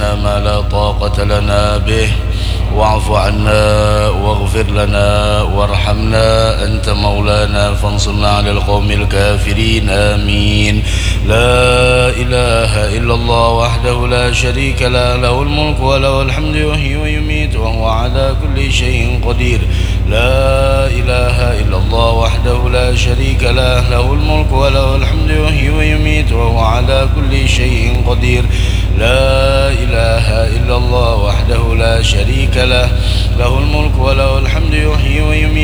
علينا ما لا طاقة لنا به، واعف عنا واغفر لنا وارحمنا، أنت مولانا فانصرنا على القوم الكافرين. آمين. لا إله إلا الله وحده لا شريك له، له الملك وله الحمد يحيي ويميت وهو على كل شيء قدير. لا إله إلا الله وحده لا شريك له، له الملك وله الحمد يحيي ويميت وهو على كل شيء قدير. لا إله إلا الله وحده لا شريك له، له الملك وله الحمد يحيي ويميت